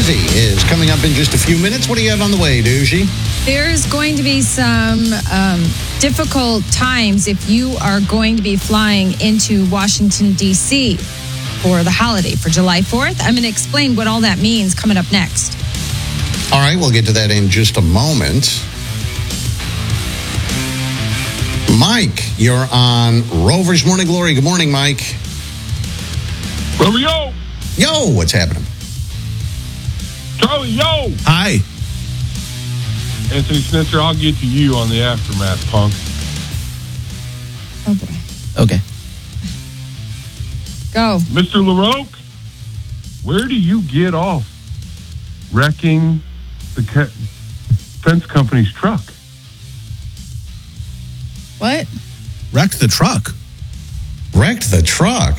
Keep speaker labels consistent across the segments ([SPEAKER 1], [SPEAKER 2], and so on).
[SPEAKER 1] Doozy is coming up in just a few minutes. What do you have on the way, Doozy?
[SPEAKER 2] There's going to be some difficult times if you are going to be flying into Washington, D.C. for the holiday, for July 4th. I'm going to explain what all that means coming up next.
[SPEAKER 1] All right, we'll get to that in just a moment. Mike, you're on Rover's Morning Glory. Good morning, Mike.
[SPEAKER 3] Yo.
[SPEAKER 1] Yo, what's happening?
[SPEAKER 3] Charlie, yo.
[SPEAKER 4] Hi.
[SPEAKER 3] Anthony Snitzer, I'll get to you on the aftermath, punk.
[SPEAKER 2] Oh, boy.
[SPEAKER 4] Okay.
[SPEAKER 2] Go.
[SPEAKER 3] Mr. LaRoque, where do you get off wrecking the fence company's truck?
[SPEAKER 2] What?
[SPEAKER 4] Wrecked the truck.
[SPEAKER 1] Wrecked the truck?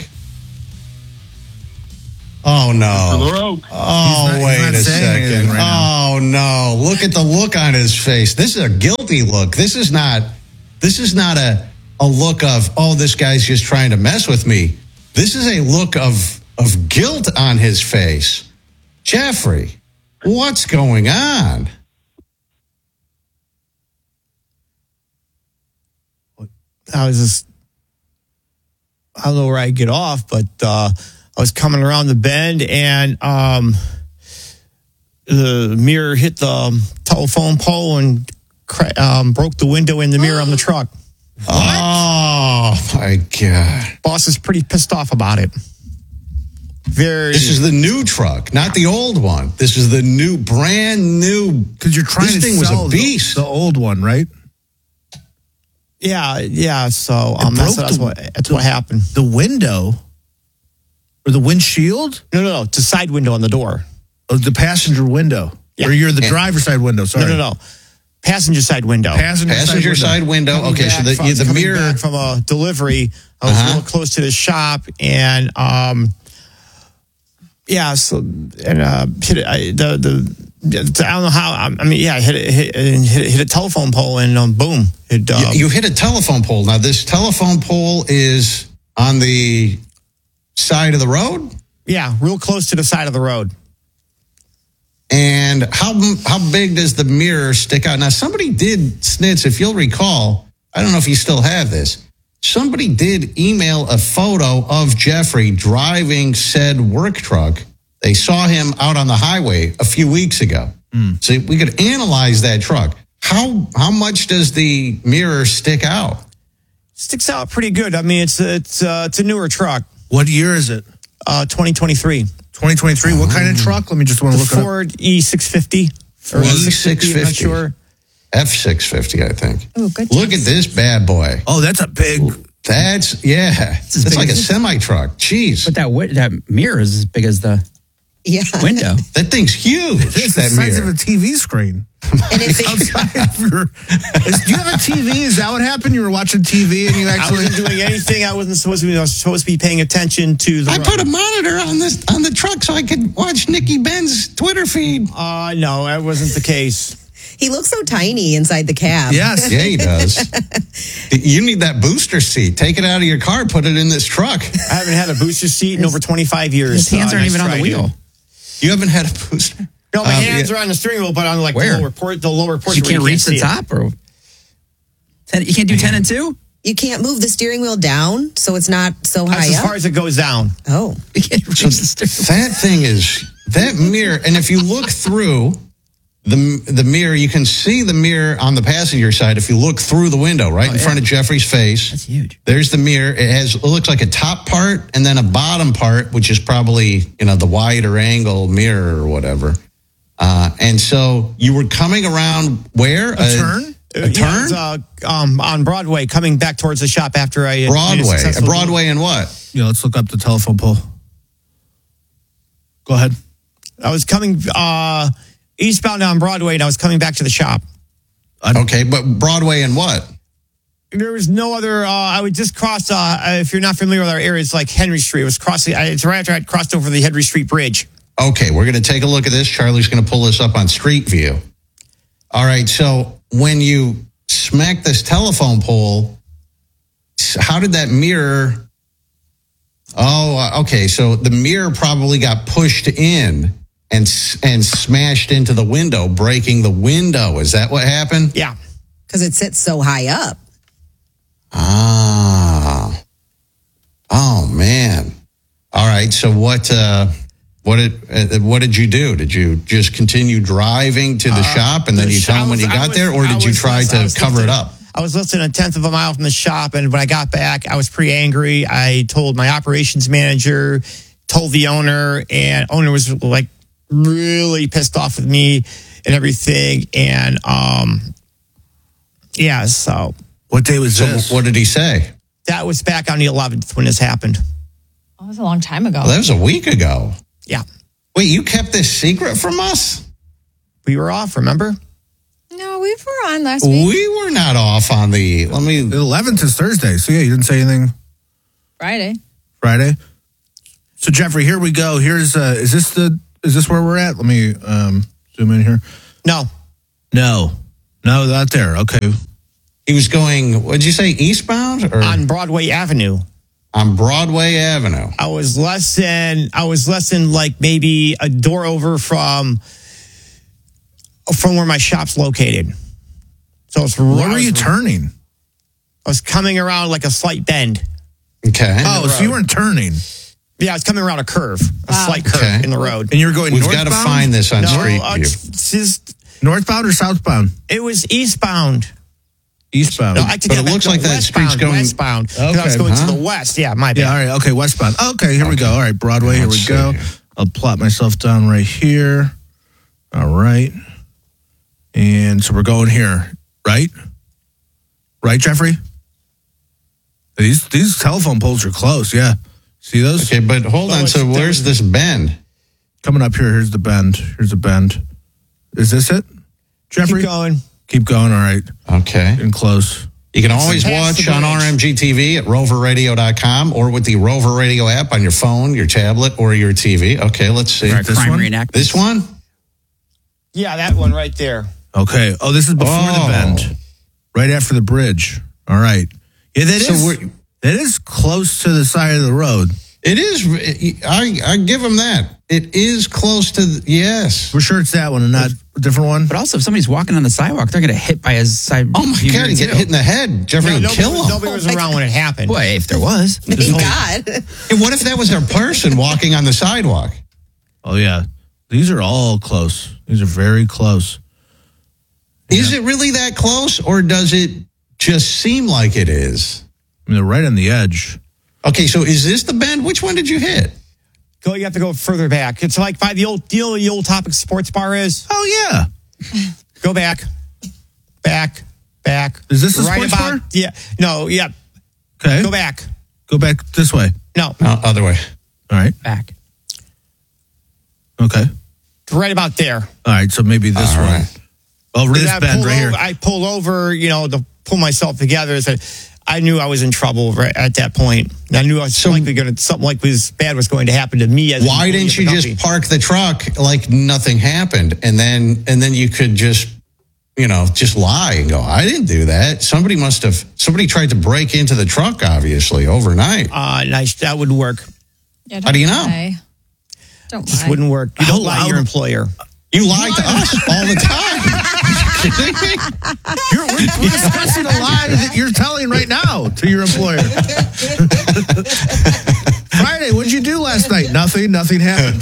[SPEAKER 1] Oh, no.
[SPEAKER 3] Mr. LaRoque.
[SPEAKER 1] Oh, wait a second. Oh, no. Look at the look on his face. This is a guilty look. This is not a look of, oh, this guy's just trying to mess with me. This is a look of guilt on his face. Jeffrey, what's going on?
[SPEAKER 5] I don't know where I get off, but I was coming around the bend and the mirror hit the telephone pole and broke the window in the mirror on the truck.
[SPEAKER 1] What? Oh, my God.
[SPEAKER 5] Boss is pretty pissed off about it.
[SPEAKER 1] This is the new truck, not the old one. This is the new, brand new.
[SPEAKER 4] Because you're trying
[SPEAKER 1] this
[SPEAKER 4] to
[SPEAKER 1] thing
[SPEAKER 4] sell
[SPEAKER 1] was a beast.
[SPEAKER 4] The old one, right?
[SPEAKER 5] Yeah. So that's what happened.
[SPEAKER 4] The window or the windshield?
[SPEAKER 5] No. It's a side window on the door.
[SPEAKER 4] Oh, the window.
[SPEAKER 5] Yeah.
[SPEAKER 4] Or you're the driver's side window. Sorry.
[SPEAKER 5] No. Passenger side window.
[SPEAKER 1] Passenger side window. Okay, so the mirror
[SPEAKER 5] back from a delivery. I was real close to the shop, and hit it. I don't know how. I mean, yeah, hit a telephone pole, and boom!
[SPEAKER 1] You hit a telephone pole. Now, this telephone pole is on the side of the road.
[SPEAKER 5] Yeah, real close to the side of the road.
[SPEAKER 1] And how big does the mirror stick out? Now, somebody did, Snitz, if you'll recall, I don't know if you still have this. Somebody did email a photo of Jeffrey driving said work truck. They saw him out on the highway a few weeks ago. So we could analyze that truck. How much does the mirror stick out?
[SPEAKER 5] Sticks out pretty good. I mean, it's a newer truck.
[SPEAKER 4] What year is it?
[SPEAKER 5] 2023.
[SPEAKER 4] 2023. What kind of truck? Let me just want to look it up.
[SPEAKER 5] Ford E650.
[SPEAKER 1] Or E650.
[SPEAKER 5] I'm not sure.
[SPEAKER 1] F650, I think.
[SPEAKER 2] Oh, good.
[SPEAKER 1] Look at this bad boy.
[SPEAKER 4] Oh, that's a big.
[SPEAKER 1] It's like a semi-truck. Jeez.
[SPEAKER 6] But that mirror is as big as the window.
[SPEAKER 1] That thing's huge.
[SPEAKER 4] It's the
[SPEAKER 1] that
[SPEAKER 4] size
[SPEAKER 1] mirror.
[SPEAKER 4] of a TV screen.
[SPEAKER 7] And if they,
[SPEAKER 4] Do you have a TV? Is that what happened? You were watching TV and you actually...
[SPEAKER 5] I wasn't doing anything. I wasn't supposed to be. I was supposed to be paying attention to the...
[SPEAKER 1] I put a monitor on the truck so I could watch Nikki Ben's Twitter feed.
[SPEAKER 5] No, that wasn't the case.
[SPEAKER 7] he looks so tiny inside the cab.
[SPEAKER 4] Yes.
[SPEAKER 1] Yeah, he does. You need that booster seat. Take it out of your car, put it in this truck.
[SPEAKER 5] I haven't had a booster seat in over 25 years.
[SPEAKER 6] His hands aren't even on the wheel.
[SPEAKER 1] You haven't had a booster?
[SPEAKER 5] No, my hands are on the steering wheel, but on like
[SPEAKER 6] Where?
[SPEAKER 5] the lower portion.
[SPEAKER 6] You can't reach the top, or 10, you can't do 10 and 2.
[SPEAKER 7] You can't move the steering wheel down, so it's not so high
[SPEAKER 5] That's as
[SPEAKER 7] up.
[SPEAKER 5] far as it goes down.
[SPEAKER 7] Oh,
[SPEAKER 6] You can't reach the steering wheel.
[SPEAKER 1] That thing is, that mirror, and if you look through the mirror, you can see the mirror on the passenger side if you look through the window, right in front of Jeffrey's face.
[SPEAKER 6] That's huge.
[SPEAKER 1] There's the mirror. It looks like a top part and then a bottom part, which is probably, the wider angle mirror or whatever. And so you were coming around where?
[SPEAKER 4] A turn?
[SPEAKER 1] A turn?
[SPEAKER 5] Yeah, on Broadway, coming back towards the shop after I...
[SPEAKER 1] Broadway and what?
[SPEAKER 4] Yeah, let's look up the telephone pole. Go ahead.
[SPEAKER 5] I was coming eastbound on Broadway, and I was coming back to the shop.
[SPEAKER 1] Okay, but Broadway and what?
[SPEAKER 5] There was no other... I would just cross... if you're not familiar with our area, it's like Henry Street. It was crossing... It's right after I crossed over the Henry Street Bridge.
[SPEAKER 1] Okay, we're going to take a look at this. Charlie's going to pull this up on Street View. All right, so when you smack this telephone pole, how did that mirror... Oh, okay, so the mirror probably got pushed in and smashed into the window, breaking the window. Is that what happened?
[SPEAKER 5] Yeah.
[SPEAKER 7] Because it sits so high up.
[SPEAKER 1] Ah. Oh man. All right. So what did you do? Did you just continue driving to the shop and then you tell them when you got there, or did you try to cover it up?
[SPEAKER 5] I was less than a tenth of a mile from the shop, and when I got back, I was pretty angry. I told my operations manager, told the owner, and owner was like really pissed off with me and everything. And yeah, so
[SPEAKER 4] What day was this?
[SPEAKER 1] What did he say?
[SPEAKER 5] that was back on the 11th when this happened.
[SPEAKER 2] Oh, that was a long time ago.
[SPEAKER 1] Well, that was a week ago.
[SPEAKER 5] Yeah,
[SPEAKER 1] Wait, you kept this secret from us?
[SPEAKER 5] we were off. Remember?
[SPEAKER 2] No, we were on last week.
[SPEAKER 1] We were not off on the. Let me.
[SPEAKER 4] The 11th is Thursday. So, yeah, you didn't say anything
[SPEAKER 2] Friday.
[SPEAKER 4] Friday. So, Jeffrey, here we go. Here's, is this where we're at? Let me zoom in here.
[SPEAKER 5] No.
[SPEAKER 4] No, not there. Okay.
[SPEAKER 1] He was going. What did you say? Eastbound or
[SPEAKER 5] On Broadway Avenue.
[SPEAKER 1] on Broadway Avenue?
[SPEAKER 5] I was less than like maybe a door over from where my shop's located. So it's
[SPEAKER 4] Where were you turning?
[SPEAKER 5] I was coming around like a slight bend.
[SPEAKER 1] Okay.
[SPEAKER 4] Oh, so you weren't turning.
[SPEAKER 5] Yeah, I was coming around a curve, a slight curve
[SPEAKER 1] Okay.
[SPEAKER 5] in the road.
[SPEAKER 4] And you were going
[SPEAKER 1] We've
[SPEAKER 4] northbound?
[SPEAKER 1] got to find this on Street View.
[SPEAKER 5] It's just,
[SPEAKER 4] Northbound or southbound?
[SPEAKER 5] it was eastbound.
[SPEAKER 4] Eastbound.
[SPEAKER 5] No, I take
[SPEAKER 1] But
[SPEAKER 5] that
[SPEAKER 1] it
[SPEAKER 5] back.
[SPEAKER 1] looks
[SPEAKER 5] No,
[SPEAKER 1] like that
[SPEAKER 5] westbound,
[SPEAKER 1] street's going-
[SPEAKER 5] westbound. 'Cause I was
[SPEAKER 4] Okay,
[SPEAKER 5] going
[SPEAKER 1] huh?
[SPEAKER 5] to the west. Yeah, my bad.
[SPEAKER 4] Yeah, all right. Okay, westbound. Okay, here we go. All right, Broadway, here
[SPEAKER 1] Let's
[SPEAKER 4] we
[SPEAKER 1] see
[SPEAKER 4] go.
[SPEAKER 1] here.
[SPEAKER 4] I'll plot myself down right here. All right. And so we're going here, right? Right, Jeffrey? These telephone poles are close, yeah. See those?
[SPEAKER 1] Okay, but hold on. So where's this bend?
[SPEAKER 4] Coming up here, here's the bend. Here's the bend. Is this it, Jeffrey?
[SPEAKER 5] Keep going.
[SPEAKER 4] Keep going, all right.
[SPEAKER 1] Okay.
[SPEAKER 4] Getting close.
[SPEAKER 1] You can always
[SPEAKER 5] Past
[SPEAKER 1] watch
[SPEAKER 5] the
[SPEAKER 1] on
[SPEAKER 5] bridge.
[SPEAKER 1] RMGTV at roverradio.com or with the Rover Radio app on your phone, your tablet, or your TV. Okay, let's see.
[SPEAKER 6] Our
[SPEAKER 4] This
[SPEAKER 6] crime
[SPEAKER 4] one?
[SPEAKER 6] reenactment.
[SPEAKER 1] This one?
[SPEAKER 5] Yeah, that one right there.
[SPEAKER 4] Okay. Oh, this is before
[SPEAKER 1] Oh.
[SPEAKER 4] the bend. Right after the bridge. All right. Yeah, that
[SPEAKER 1] So
[SPEAKER 4] is.
[SPEAKER 1] we're-
[SPEAKER 4] That is close to the side of the road.
[SPEAKER 1] It is. I give him that. It is close to. Yes.
[SPEAKER 4] We're sure it's that one and not a different one.
[SPEAKER 6] But also, if somebody's walking on the sidewalk, they're going to hit by his side.
[SPEAKER 1] Oh my God! He get hit in the head. Jeffrey would kill him.
[SPEAKER 5] Nobody was around when it happened.
[SPEAKER 6] Boy, if there was.
[SPEAKER 7] Thank God.
[SPEAKER 1] And what if that was a person walking on the sidewalk?
[SPEAKER 4] Oh yeah, these are all close. These are very close.
[SPEAKER 1] Is it really that close, or does it just seem like it is?
[SPEAKER 4] I mean, they're right on the edge.
[SPEAKER 1] Okay, so is this the bend? Which one did you hit?
[SPEAKER 5] You have to go further back. It's like by the old deal, the old Topic Sports Bar is.
[SPEAKER 4] Oh yeah.
[SPEAKER 5] Go back. Back.
[SPEAKER 4] Is this the
[SPEAKER 5] right
[SPEAKER 4] sports
[SPEAKER 5] about,
[SPEAKER 4] bar?
[SPEAKER 5] Yeah. No, yeah.
[SPEAKER 4] Okay.
[SPEAKER 5] Go back.
[SPEAKER 4] Go back this way.
[SPEAKER 5] No.
[SPEAKER 1] No, other way.
[SPEAKER 4] All right.
[SPEAKER 6] Back.
[SPEAKER 4] Okay.
[SPEAKER 5] Right about there.
[SPEAKER 4] All right. So maybe this
[SPEAKER 1] All
[SPEAKER 4] one.
[SPEAKER 1] right.
[SPEAKER 4] Over this
[SPEAKER 5] I
[SPEAKER 4] bend
[SPEAKER 5] pulled
[SPEAKER 4] right here.
[SPEAKER 5] over, I pulled over, to pull myself together. So I knew I was in trouble right at that point. I knew I was something like this bad was going to happen to me. As an
[SPEAKER 1] Why
[SPEAKER 5] employee
[SPEAKER 1] didn't
[SPEAKER 5] of the
[SPEAKER 1] you
[SPEAKER 5] company.
[SPEAKER 1] just park the truck like nothing happened, and then you could just just lie and go, I didn't do that. Somebody tried to break into the truck, obviously, overnight.
[SPEAKER 5] Nice. That would work.
[SPEAKER 2] Yeah,
[SPEAKER 1] How do you know?
[SPEAKER 2] lie. Don't
[SPEAKER 5] Just
[SPEAKER 2] lie.
[SPEAKER 5] wouldn't work. You
[SPEAKER 4] How
[SPEAKER 5] don't lie to your
[SPEAKER 4] loud-
[SPEAKER 5] employer.
[SPEAKER 1] You lie to us all the time. You kidding me?
[SPEAKER 4] We're discussing a lie that you're telling right now to your employer. Friday, what'd you do last night? Nothing. Nothing happened.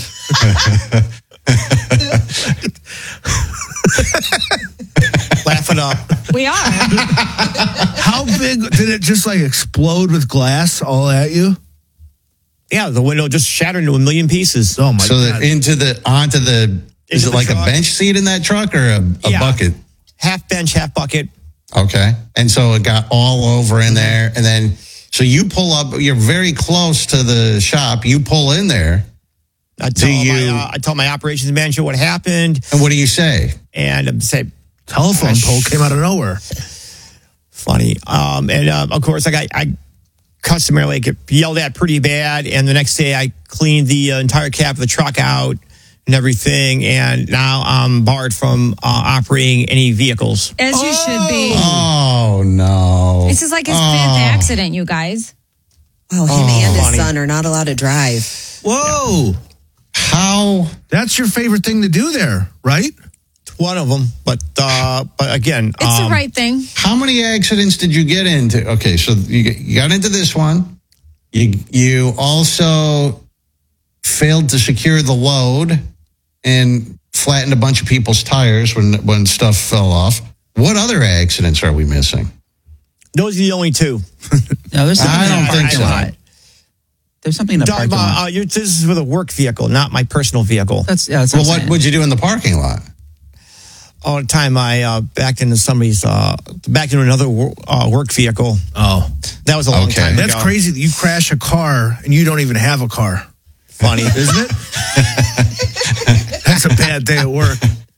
[SPEAKER 5] Laugh it up.
[SPEAKER 2] We are.
[SPEAKER 4] How big did it just like explode with glass all at you?
[SPEAKER 5] Yeah, the window just shattered into a million pieces.
[SPEAKER 4] Oh my
[SPEAKER 1] So
[SPEAKER 4] god!
[SPEAKER 1] that onto the is
[SPEAKER 5] Into
[SPEAKER 1] it
[SPEAKER 5] the
[SPEAKER 1] like
[SPEAKER 5] truck.
[SPEAKER 1] a bench seat in that truck or a
[SPEAKER 5] Yeah.
[SPEAKER 1] bucket?
[SPEAKER 5] Half bench, half bucket.
[SPEAKER 1] Okay. And so it got all over in there. And then, so you pull up, you're very close to the shop. You pull in there.
[SPEAKER 5] I tell my operations manager what happened,
[SPEAKER 1] And what do you say?
[SPEAKER 5] and I say,
[SPEAKER 4] Telephone pole came out of nowhere.
[SPEAKER 5] funny. Of course, I customarily get yelled at pretty bad. And the next day, I cleaned the entire cab of the truck out and everything. And now I'm barred from operating any vehicles.
[SPEAKER 2] As you should be.
[SPEAKER 1] Oh, no.
[SPEAKER 2] This is like his fifth accident, you guys.
[SPEAKER 7] Wow, him and his
[SPEAKER 5] funny.
[SPEAKER 7] son are not allowed to drive.
[SPEAKER 4] Whoa! That's your favorite thing to do there, right?
[SPEAKER 5] It's one of them, but again,
[SPEAKER 2] It's the right thing.
[SPEAKER 1] How many accidents did you get into? Okay, so you got into this one. You also failed to secure the load and flattened a bunch of people's tires when stuff fell off. What other accidents are we missing?
[SPEAKER 5] those are the only two.
[SPEAKER 6] No, there's something
[SPEAKER 1] I
[SPEAKER 6] in the
[SPEAKER 1] don't think
[SPEAKER 6] parking
[SPEAKER 1] so.
[SPEAKER 6] lot. There's something in the parking lot.
[SPEAKER 5] This is with a work vehicle, not my personal vehicle.
[SPEAKER 6] That's
[SPEAKER 1] Well,
[SPEAKER 6] what I'm
[SPEAKER 1] what
[SPEAKER 6] saying.
[SPEAKER 1] would you do in the parking lot?
[SPEAKER 5] All the time I backed into another work vehicle.
[SPEAKER 4] Oh,
[SPEAKER 5] That was a long
[SPEAKER 1] Okay.
[SPEAKER 5] time ago.
[SPEAKER 4] that's crazy that you crash a car and you don't even have a car.
[SPEAKER 5] Funny.
[SPEAKER 4] Isn't it? That's a bad day at work.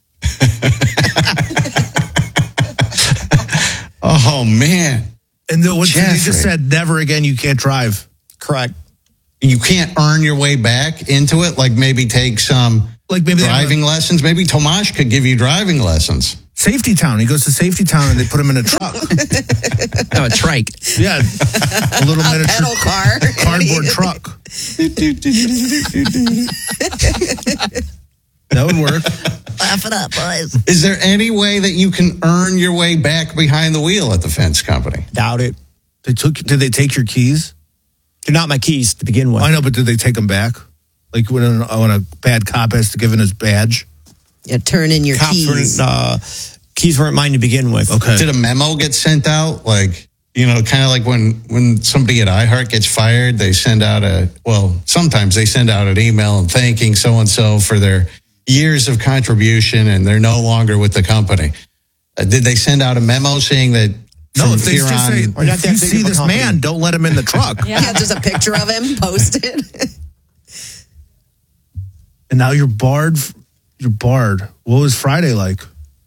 [SPEAKER 1] Oh, man.
[SPEAKER 4] And what you
[SPEAKER 1] Jeffrey.
[SPEAKER 4] just said, never again, you can't drive.
[SPEAKER 5] Correct.
[SPEAKER 1] You can't earn your way back into it? Like maybe take some
[SPEAKER 4] Like maybe they have
[SPEAKER 1] driving lessons? Maybe Tomash could give you driving lessons.
[SPEAKER 4] Safety Town. He goes to Safety Town and they put him in a truck.
[SPEAKER 6] Oh, a trike.
[SPEAKER 4] Yeah. A little miniature
[SPEAKER 7] Pedal car.
[SPEAKER 4] cardboard truck. That would work.
[SPEAKER 7] Laugh it up, boys.
[SPEAKER 1] Is there any way that you can earn your way back behind the wheel at the fence company?
[SPEAKER 5] Doubt it.
[SPEAKER 4] Did they take your keys?
[SPEAKER 5] They're not my keys to begin with.
[SPEAKER 4] I know, but did they take them back? Like when a bad cop has to give in his badge?
[SPEAKER 7] Yeah, turn in your keys.
[SPEAKER 5] Keys weren't mine to begin with.
[SPEAKER 4] Okay.
[SPEAKER 1] Did a memo get sent out? Like, kind of like when somebody at iHeart gets fired, they send out sometimes they send out an email and thanking so-and-so for their years of contribution and they're no longer with the company. Did they send out a memo saying that
[SPEAKER 4] No,
[SPEAKER 1] from
[SPEAKER 4] if they
[SPEAKER 1] here
[SPEAKER 4] just
[SPEAKER 1] on,
[SPEAKER 4] say,
[SPEAKER 5] We're not
[SPEAKER 4] if
[SPEAKER 5] that
[SPEAKER 4] you
[SPEAKER 5] big
[SPEAKER 4] see
[SPEAKER 5] of a
[SPEAKER 4] this
[SPEAKER 5] company.
[SPEAKER 4] man, don't let him in the truck.
[SPEAKER 7] Yeah, there's a picture of him posted.
[SPEAKER 4] And now you're barred. You're barred. What was Friday like?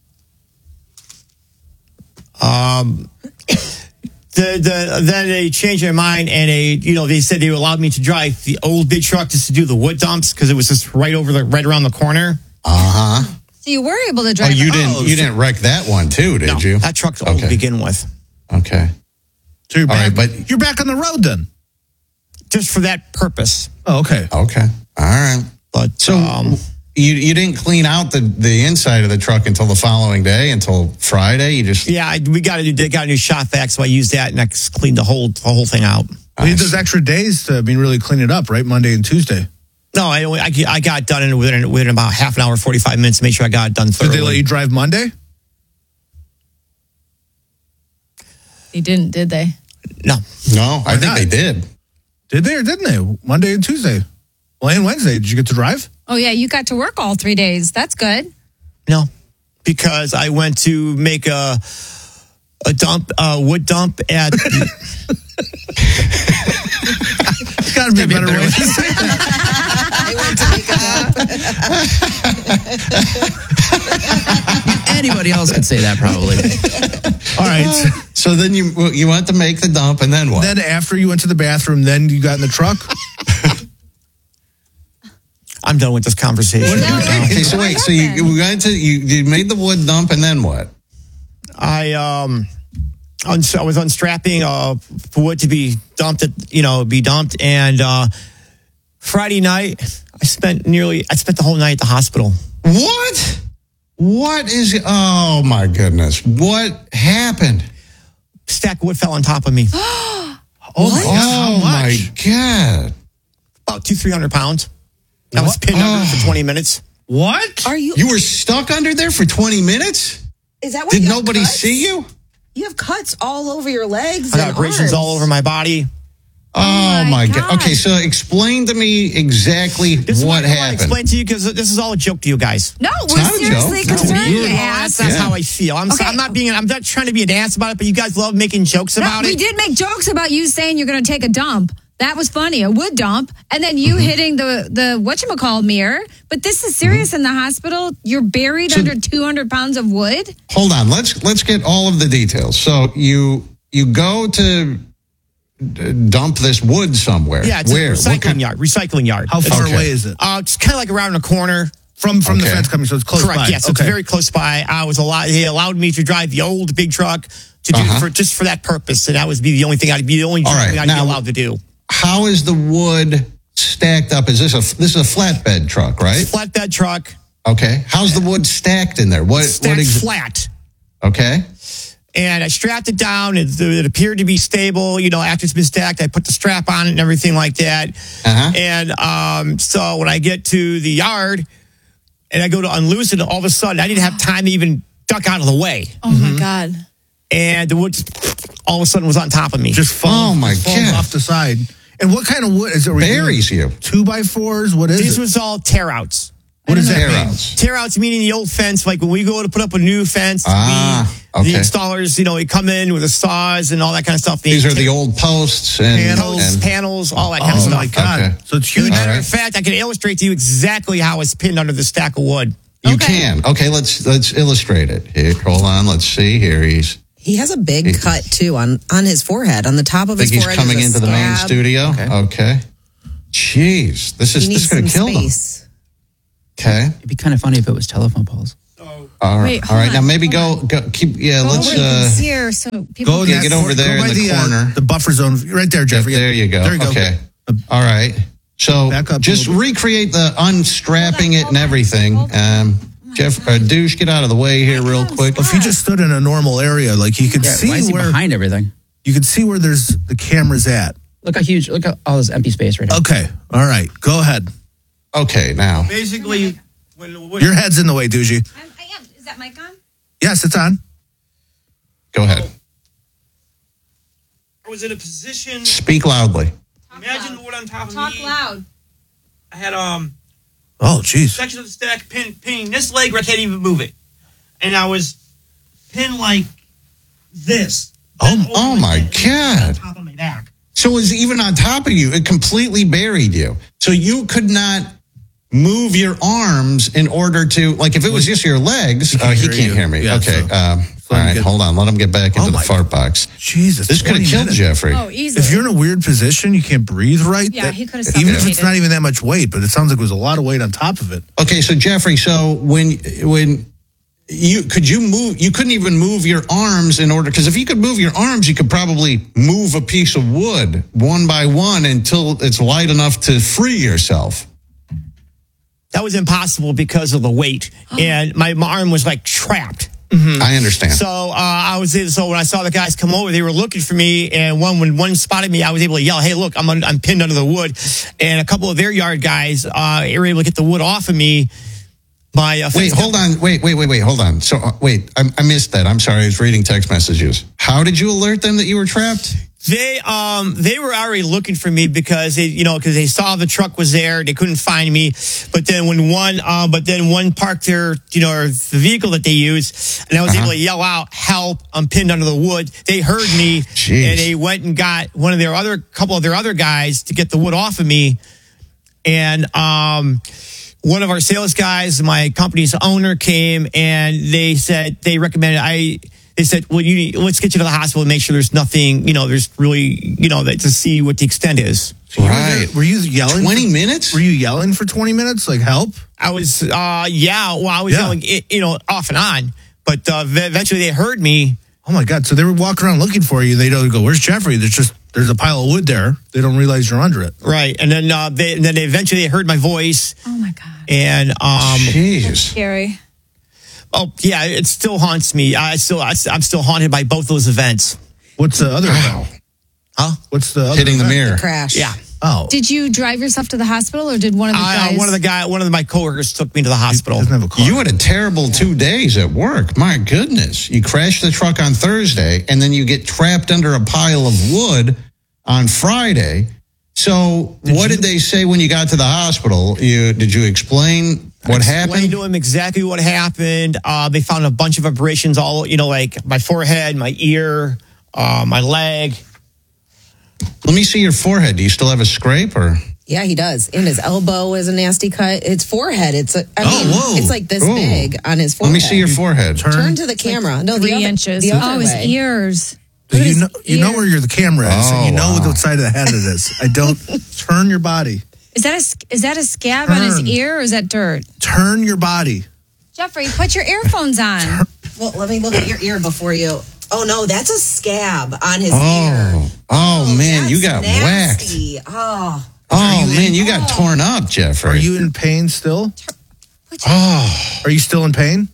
[SPEAKER 5] Then they changed their mind and they said they allowed me to drive the old big truck just to do the wood dumps because it was just right around the corner.
[SPEAKER 1] uh-huh.
[SPEAKER 2] So you were able to
[SPEAKER 1] Oh,
[SPEAKER 2] drive.
[SPEAKER 1] you didn't wreck that one too, did
[SPEAKER 5] No,
[SPEAKER 1] you?
[SPEAKER 5] that truck's old to begin with.
[SPEAKER 1] Okay.
[SPEAKER 4] So you're
[SPEAKER 1] All
[SPEAKER 4] back.
[SPEAKER 1] right, but-
[SPEAKER 4] you're back on the road then.
[SPEAKER 5] Just for that purpose.
[SPEAKER 4] Oh, okay.
[SPEAKER 1] Okay. All right.
[SPEAKER 5] But
[SPEAKER 1] So you didn't clean out the inside of the truck until the following day, until Friday? You just
[SPEAKER 5] we got a new shop vac, so I used that and I cleaned the whole thing out.
[SPEAKER 4] We need those extra days to really clean it up, right? Monday and Tuesday.
[SPEAKER 5] No, I got it done within about half an hour, 45 minutes to make sure I got it done thoroughly.
[SPEAKER 4] Did they let you drive Monday?
[SPEAKER 2] They didn't, did they?
[SPEAKER 5] No.
[SPEAKER 1] No, I think
[SPEAKER 4] not?
[SPEAKER 1] they did.
[SPEAKER 4] Did they or didn't they? Monday and Tuesday. Well, and Wednesday. Did you get to drive?
[SPEAKER 2] Oh, yeah, you got to work all 3 days. That's good.
[SPEAKER 5] No. Because I went to make a wood dump at
[SPEAKER 4] It's got to be a better way.
[SPEAKER 7] I went to make a dump.
[SPEAKER 6] Anybody else could say that probably.
[SPEAKER 4] All right.
[SPEAKER 1] So then you went to make the dump, and then what?
[SPEAKER 4] Then after you went to the bathroom, then you got in the truck?
[SPEAKER 5] I'm done with this conversation.
[SPEAKER 1] Okay, so wait, so you made the wood dump, and then what?
[SPEAKER 5] I was unstrapping for wood to be dumped, and Friday night I spent the whole night at the hospital.
[SPEAKER 1] What? What is? Oh my goodness! What happened?
[SPEAKER 5] Stack of wood fell on top of me.
[SPEAKER 4] Oh, my God. How
[SPEAKER 1] Oh my
[SPEAKER 4] much?
[SPEAKER 1] God!
[SPEAKER 5] About 200-300 pounds. I was pinned under for 20 minutes.
[SPEAKER 4] What?
[SPEAKER 7] Are you?
[SPEAKER 1] You were stuck under there for 20 minutes?
[SPEAKER 7] Is that what?
[SPEAKER 1] Did
[SPEAKER 7] you have
[SPEAKER 1] nobody
[SPEAKER 7] cuts?
[SPEAKER 1] see you?
[SPEAKER 7] You have cuts all over your legs.
[SPEAKER 5] I got
[SPEAKER 7] and
[SPEAKER 5] abrasions
[SPEAKER 7] arms.
[SPEAKER 5] all over my body.
[SPEAKER 1] Oh my God!
[SPEAKER 2] gosh.
[SPEAKER 1] Okay, so explain to me exactly
[SPEAKER 5] This is
[SPEAKER 1] what
[SPEAKER 5] I want to
[SPEAKER 1] happened.
[SPEAKER 5] explain to you because this is all a joke to you guys.
[SPEAKER 2] No,
[SPEAKER 1] not
[SPEAKER 2] we're
[SPEAKER 1] a joke.
[SPEAKER 2] seriously
[SPEAKER 1] No,
[SPEAKER 2] concerned,
[SPEAKER 1] we-
[SPEAKER 2] you
[SPEAKER 5] That's
[SPEAKER 2] ass.
[SPEAKER 5] how I feel. I'm not trying to be an ass about it, but you guys love making jokes
[SPEAKER 2] No,
[SPEAKER 5] about
[SPEAKER 2] we
[SPEAKER 5] it.
[SPEAKER 2] did make jokes about you saying you're going to take a dump. That was funny, a wood dump, and then you hitting the whatchamacallit mirror. But this is serious in the hospital. You're buried under 200 pounds of wood.
[SPEAKER 1] Hold on, let's get all of the details. So you go to dump this wood somewhere.
[SPEAKER 5] Yeah, it's
[SPEAKER 1] Where?
[SPEAKER 5] a
[SPEAKER 1] What
[SPEAKER 5] recycling yard.
[SPEAKER 4] How far
[SPEAKER 1] Okay.
[SPEAKER 4] away is it?
[SPEAKER 5] It's kind of like around the corner.
[SPEAKER 4] From the
[SPEAKER 1] Okay.
[SPEAKER 4] fence company, so it's close
[SPEAKER 5] Correct.
[SPEAKER 4] by.
[SPEAKER 5] Yes, it's very close by. They allowed me to drive the old big truck to do just for that purpose, and that would be the only thing I'd be
[SPEAKER 1] All right,
[SPEAKER 5] allowed to do.
[SPEAKER 1] How is the wood stacked up? This is a flatbed truck, right?
[SPEAKER 5] Flatbed truck.
[SPEAKER 1] Okay. How's the wood stacked in there?
[SPEAKER 5] Stacked flat.
[SPEAKER 1] Okay.
[SPEAKER 5] And I strapped it down. It appeared to be stable. You know, after it's been stacked, I put the strap on it and everything like that.
[SPEAKER 1] Uh-huh.
[SPEAKER 5] And so when I get to the yard and I go to unloose it, all of a sudden I didn't have time to even duck out of the way.
[SPEAKER 2] Oh my God.
[SPEAKER 5] And the wood all of a sudden was on top of me.
[SPEAKER 4] Just falls,
[SPEAKER 1] Oh, my
[SPEAKER 4] falls
[SPEAKER 1] God.
[SPEAKER 4] off the side. And what kind of wood is it?
[SPEAKER 1] Buries you.
[SPEAKER 4] 2x4s? What is
[SPEAKER 5] These
[SPEAKER 4] it?
[SPEAKER 5] was all tear outs.
[SPEAKER 4] What does that
[SPEAKER 1] Tear
[SPEAKER 4] mean?
[SPEAKER 1] outs.
[SPEAKER 5] Tear outs meaning the old fence, like when we go to put up a new fence,
[SPEAKER 1] Ah,
[SPEAKER 5] the
[SPEAKER 1] okay.
[SPEAKER 5] installers, you know, they come in with the saws and all that kind of stuff.
[SPEAKER 1] These are the old posts and
[SPEAKER 5] panels, all that kind of
[SPEAKER 4] Oh
[SPEAKER 5] stuff.
[SPEAKER 4] my God.
[SPEAKER 1] Okay.
[SPEAKER 4] So it's huge.
[SPEAKER 5] Matter
[SPEAKER 1] All
[SPEAKER 5] of fact, I can illustrate to you exactly how it's pinned under the stack of wood.
[SPEAKER 1] You can. Okay, let's illustrate it. Here, hold on. Let's see. Here
[SPEAKER 7] He has a big cut too on his forehead, on the top of
[SPEAKER 1] I
[SPEAKER 7] his
[SPEAKER 1] think he's
[SPEAKER 7] forehead.
[SPEAKER 1] coming
[SPEAKER 7] is a
[SPEAKER 1] into the main
[SPEAKER 7] scab.
[SPEAKER 1] studio. Okay. Jeez, this
[SPEAKER 7] He needs
[SPEAKER 1] could have
[SPEAKER 7] some
[SPEAKER 1] killed him.
[SPEAKER 7] space.
[SPEAKER 1] Okay.
[SPEAKER 6] It'd be kind of funny if it was telephone poles.
[SPEAKER 1] All right.
[SPEAKER 2] Wait,
[SPEAKER 1] All right.
[SPEAKER 2] hold
[SPEAKER 1] Now
[SPEAKER 2] on,
[SPEAKER 1] maybe
[SPEAKER 2] hold
[SPEAKER 1] go keep. Yeah.
[SPEAKER 2] Go
[SPEAKER 1] Let's.
[SPEAKER 2] over this here so people
[SPEAKER 4] Go
[SPEAKER 2] can
[SPEAKER 1] Yeah, get over there
[SPEAKER 4] go
[SPEAKER 1] in
[SPEAKER 4] by
[SPEAKER 1] the corner.
[SPEAKER 4] The buffer zone. Right there, Jeffrey.
[SPEAKER 1] There you go.
[SPEAKER 4] There you go.
[SPEAKER 1] Okay. All right. So
[SPEAKER 4] Back up a
[SPEAKER 1] just
[SPEAKER 4] little bit.
[SPEAKER 1] recreate the unstrapping it and everything. Jeff, douche, get out of the way here real quick.
[SPEAKER 4] If you just stood in a normal area, like you could
[SPEAKER 6] Yeah, why
[SPEAKER 4] see
[SPEAKER 6] is he
[SPEAKER 4] where
[SPEAKER 6] behind everything?
[SPEAKER 4] you can see where there's the cameras at.
[SPEAKER 6] Look at all this empty space right now.
[SPEAKER 4] Okay. All right. Go ahead.
[SPEAKER 1] Okay. Now.
[SPEAKER 5] Basically, when the wood
[SPEAKER 4] Your head's in the way, Doogie.
[SPEAKER 2] I am. Is that mic on?
[SPEAKER 4] Yes, it's on.
[SPEAKER 1] Go ahead.
[SPEAKER 5] I was in a position,
[SPEAKER 1] Speak loudly.
[SPEAKER 5] imagine the wood on top of
[SPEAKER 2] Talk
[SPEAKER 5] me.
[SPEAKER 2] loud.
[SPEAKER 5] I had
[SPEAKER 4] Oh, jeez.
[SPEAKER 5] section of the stack pinning this leg where I can't even move it. And I was pinned like this.
[SPEAKER 1] Oh my God.
[SPEAKER 5] On top of my back.
[SPEAKER 1] So it was even on top of you. It completely buried you. So you could not move your arms in order to, like, if it was just your legs. He
[SPEAKER 4] hear
[SPEAKER 1] can't
[SPEAKER 4] you.
[SPEAKER 1] hear me.
[SPEAKER 4] Yeah,
[SPEAKER 1] okay.
[SPEAKER 4] so-
[SPEAKER 1] All right.
[SPEAKER 4] get-
[SPEAKER 1] Hold on. Let him get back into
[SPEAKER 4] Oh
[SPEAKER 1] the
[SPEAKER 4] my
[SPEAKER 1] fart box.
[SPEAKER 4] Jesus.
[SPEAKER 1] This could
[SPEAKER 4] 20
[SPEAKER 1] have killed
[SPEAKER 4] minutes.
[SPEAKER 1] Jeffrey.
[SPEAKER 2] Oh, easily.
[SPEAKER 4] If you're in a weird position, you can't breathe right.
[SPEAKER 2] Yeah, he could've
[SPEAKER 4] Even if it's
[SPEAKER 2] suffocated.
[SPEAKER 4] not even that much weight, but it sounds like it was a lot of weight on top of it.
[SPEAKER 1] Okay. So Jeffrey, so when you couldn't even move your arms in order, because if you could move your arms, you could probably move a piece of wood one by one until it's light enough to free yourself.
[SPEAKER 5] That was impossible because of the weight. And my arm was like trapped.
[SPEAKER 1] I understand.
[SPEAKER 5] So so when I saw the guys come over, they were looking for me, and when one spotted me, I was able to yell, "Hey, look, I'm pinned under the wood." And a couple of their yard guys were able to get the wood off of me.
[SPEAKER 1] Wait, hold on. Wait, hold on. So, I missed that. I'm sorry. I was reading text messages. How did you alert them that you were trapped?
[SPEAKER 5] They were already looking for me because they saw the truck was there. They couldn't find me. But then one parked their, the vehicle that they use, and I was able to yell out, "Help, I'm pinned under the wood." They heard me.
[SPEAKER 1] Jeez.
[SPEAKER 5] And they went and got couple of their other guys to get the wood off of me. And, one of our sales guys, my company's owner, came and they said well, let's get you to the hospital and make sure there's nothing, there's really, to see what the extent is.
[SPEAKER 1] Right.
[SPEAKER 4] Were you yelling?
[SPEAKER 1] 20 minutes?
[SPEAKER 4] Were you yelling for 20 minutes? Like, help?
[SPEAKER 5] I was, yelling, off and on, but eventually they heard me.
[SPEAKER 4] Oh my God. So they were walking around looking for you. They don't go, "Where's Jeffrey?" There's a pile of wood there. They don't realize you're under it.
[SPEAKER 5] Right. And then, they eventually heard my voice.
[SPEAKER 2] Oh my God.
[SPEAKER 5] And,
[SPEAKER 1] Jeez.
[SPEAKER 2] Scary.
[SPEAKER 5] oh yeah, it still haunts me. I'm still haunted by both those events.
[SPEAKER 4] What's the other?
[SPEAKER 5] Huh?
[SPEAKER 4] What's the other?
[SPEAKER 1] Hitting the
[SPEAKER 4] event?
[SPEAKER 1] mirror.
[SPEAKER 7] Crash.
[SPEAKER 5] Yeah.
[SPEAKER 4] Oh.
[SPEAKER 2] Did you drive yourself to the hospital, or did one of the guys?
[SPEAKER 5] One of my coworkers took me to the hospital.
[SPEAKER 4] Doesn't have a car.
[SPEAKER 1] You had a terrible 2 days at work. My goodness. You crashed the truck on Thursday, and then you get trapped under a pile of wood on Friday. So what did they say when you got to the hospital? Did you explain what
[SPEAKER 5] Explained
[SPEAKER 1] happened?
[SPEAKER 5] to him exactly what happened. They found a bunch of abrasions all, like my forehead, my ear, my leg.
[SPEAKER 1] Let me see your forehead. Do you still have a scrape or?
[SPEAKER 7] Yeah, he does. And his elbow is a nasty cut. It's forehead.
[SPEAKER 1] whoa.
[SPEAKER 7] It's like this
[SPEAKER 1] Ooh.
[SPEAKER 7] big on his
[SPEAKER 1] Let
[SPEAKER 7] forehead.
[SPEAKER 1] me see your forehead.
[SPEAKER 7] Turn to the camera. No,
[SPEAKER 2] 3
[SPEAKER 7] the other,
[SPEAKER 2] inches.
[SPEAKER 7] The other
[SPEAKER 2] his
[SPEAKER 7] way.
[SPEAKER 2] ears.
[SPEAKER 4] You
[SPEAKER 2] Look
[SPEAKER 4] know,
[SPEAKER 2] at his
[SPEAKER 4] you know
[SPEAKER 2] ear.
[SPEAKER 4] where the camera is.
[SPEAKER 1] Oh,
[SPEAKER 4] and you know
[SPEAKER 1] wow.
[SPEAKER 4] what side of the head it is. I don't turn your body.
[SPEAKER 2] Is that a scab on his
[SPEAKER 4] Turn.
[SPEAKER 2] ear, or is that dirt?
[SPEAKER 4] Turn your body.
[SPEAKER 2] Jeffrey, put your earphones on.
[SPEAKER 7] Well, let me look at your ear before you. Oh no, that's a scab on his ear.
[SPEAKER 1] Oh man, you got
[SPEAKER 7] That's nasty. Oh,
[SPEAKER 1] Oh, man, you got torn up, Jeffrey.
[SPEAKER 4] Are you in pain still?
[SPEAKER 1] Oh.
[SPEAKER 4] Are you still in pain?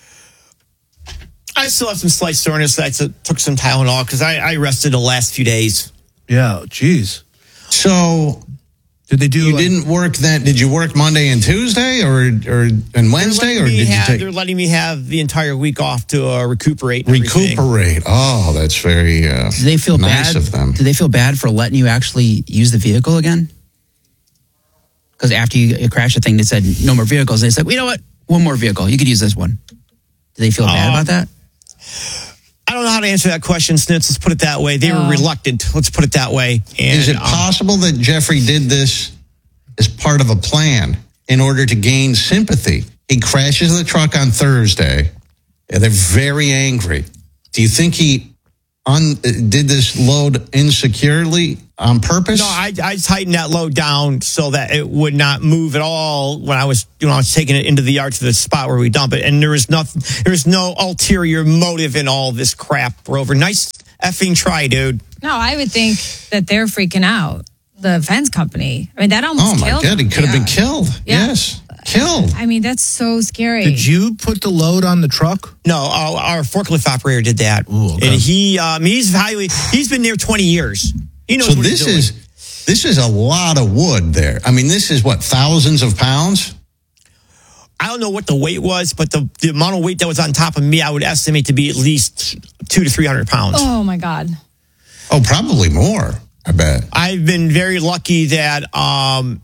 [SPEAKER 5] I still have some slight soreness. I took some Tylenol because I rested the last few days.
[SPEAKER 4] Yeah, geez.
[SPEAKER 1] So
[SPEAKER 4] did they do?
[SPEAKER 1] You didn't work that? Did you work Monday and Tuesday, or and Wednesday, or did you take?
[SPEAKER 5] They're letting me have the entire week off to recuperate. And everything.
[SPEAKER 1] Recuperate. Oh, that's very.
[SPEAKER 6] Do they feel
[SPEAKER 1] nice
[SPEAKER 6] bad?
[SPEAKER 1] Of them.
[SPEAKER 6] Do they feel bad for letting you actually use the vehicle again? Because after you crashed the thing, they said no more vehicles. They said, well, you know what? One more vehicle. You could use this one. Do they feel bad about that?
[SPEAKER 5] I don't know how to answer that question, Snitz. Let's put it that way. They were reluctant. Let's put it that way. And,
[SPEAKER 1] is it possible that Jeffrey did this as part of a plan in order to gain sympathy? He crashes the truck on Thursday, and they're very angry. Do you think he did this load insecurely on purpose?
[SPEAKER 5] No, I tightened that load down so that it would not move at all when I was taking it into the yard to the spot where we dump it. And there was no ulterior motive in all this crap, Rover. Nice effing try, dude.
[SPEAKER 2] No, I would think that they're freaking out. The fence company. I mean, that almost killed
[SPEAKER 1] God,
[SPEAKER 2] him.
[SPEAKER 1] he could have been killed.
[SPEAKER 2] Yeah.
[SPEAKER 1] Yes, killed.
[SPEAKER 2] I mean, that's so scary.
[SPEAKER 4] Did you put the load on the truck?
[SPEAKER 5] No, our forklift operator did that.
[SPEAKER 4] Ooh, okay.
[SPEAKER 5] And he's been there 20 years. He knows
[SPEAKER 1] So
[SPEAKER 5] what he's doing.
[SPEAKER 1] this is a lot of wood there. I mean, this is what, thousands of pounds?
[SPEAKER 5] I don't know what the weight was, but the amount of weight that was on top of me, I would estimate to be at least 200 to 300 pounds.
[SPEAKER 2] Oh my God.
[SPEAKER 1] Oh, probably more, I bet.
[SPEAKER 5] I've been very lucky that I've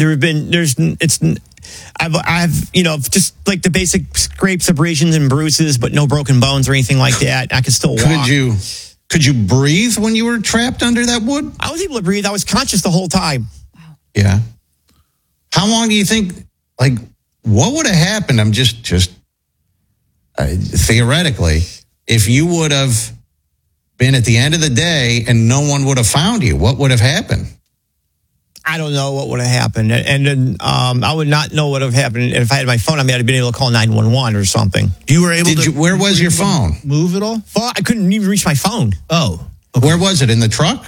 [SPEAKER 5] just like the basic scrapes, abrasions, and bruises, but no broken bones or anything like that. I can still walk.
[SPEAKER 1] Could you breathe when you were trapped under that wood?
[SPEAKER 5] I was able to breathe. I was conscious the whole time.
[SPEAKER 1] Yeah. How long do you think, like, what would have happened? I'm just theoretically, if you would have been at the end of the day and no one would have found you, what would have happened?
[SPEAKER 5] I don't know what would have happened. And I would not know what would have happened. If I had my phone, I might have been able to call 911 or something.
[SPEAKER 4] You were able to.
[SPEAKER 1] Where was your phone?
[SPEAKER 4] Move at all?
[SPEAKER 5] Well, I couldn't even reach my phone.
[SPEAKER 4] Oh.
[SPEAKER 1] Okay. Where was it? In the truck?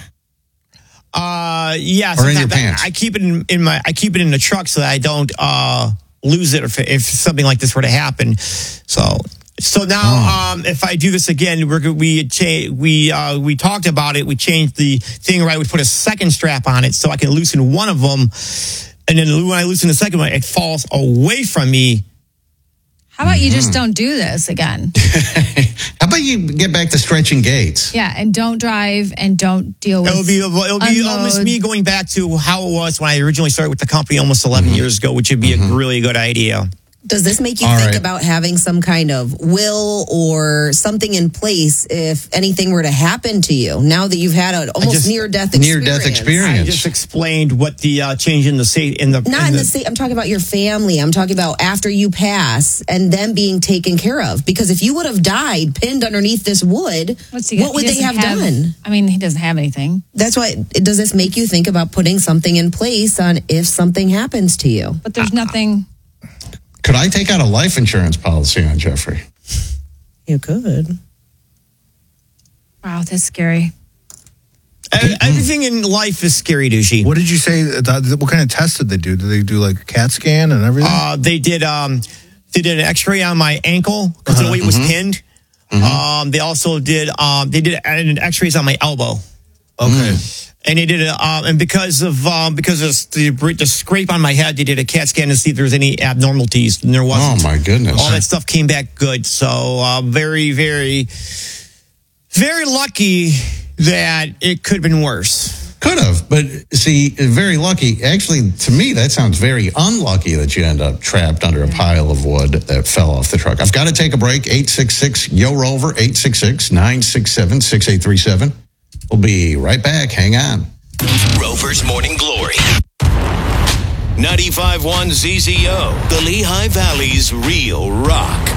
[SPEAKER 5] Yeah.
[SPEAKER 1] Or in your pants?
[SPEAKER 5] I keep it in the truck so that I don't lose it if something like this were to happen. So now, if I do this again, we talked about it. We changed the thing where I would put a second strap on it so I can loosen one of them, and then when I loosen the second one, it falls away from me.
[SPEAKER 2] How about you just don't do this again?
[SPEAKER 1] How about you get back to stretching gates?
[SPEAKER 2] Yeah, and don't drive and don't deal with.
[SPEAKER 5] It'll be almost me going back to how it was when I originally started with the company almost 11 years ago, which would be a really good idea.
[SPEAKER 7] Does this make you think about having some kind of will or something in place if anything were to happen to you? Now that you've had an almost near-death experience.
[SPEAKER 5] I just explained what the change in the state
[SPEAKER 7] I'm talking about your family. I'm talking about after you pass and them being taken care of. Because if you would have died pinned underneath this wood, what would they have done?
[SPEAKER 2] I mean, he doesn't have anything.
[SPEAKER 7] That's why. Does this make you think about putting something in place on if something happens to you?
[SPEAKER 2] But there's nothing.
[SPEAKER 1] Could I take out a life insurance policy on Jeffrey?
[SPEAKER 7] You could.
[SPEAKER 2] Wow, that's scary.
[SPEAKER 5] Everything in life is scary, Douchey.
[SPEAKER 4] What did you say? What kind of tests did they do? Did they do like a CAT scan and everything?
[SPEAKER 5] They did an X-ray on my ankle because the way it was pinned. They also did X-rays on my elbow.
[SPEAKER 4] Okay.
[SPEAKER 5] And they did and because of the scrape on my head, they did a CAT scan to see if there was any abnormalities, and there wasn't.
[SPEAKER 1] Oh my goodness!
[SPEAKER 5] All that stuff came back good. So very, very, very lucky that it could have been worse.
[SPEAKER 1] Could have, but see, very lucky. Actually, to me, that sounds very unlucky that you end up trapped under a pile of wood that fell off the truck. I've got to take a break. 866-YO-ROVER, 866-967-6837. We'll be right back. Hang on.
[SPEAKER 8] Rover's Morning Glory. 95.1 ZZO, the Lehigh Valley's real rock.